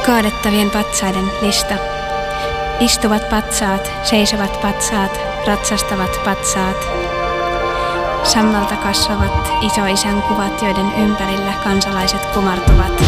Kaadettavien patsaiden lista. Istuvat patsaat, seisovat patsaat, ratsastavat patsaat. Sammalta kasvavat isoisän kuvat, joiden ympärillä kansalaiset kumartuvat.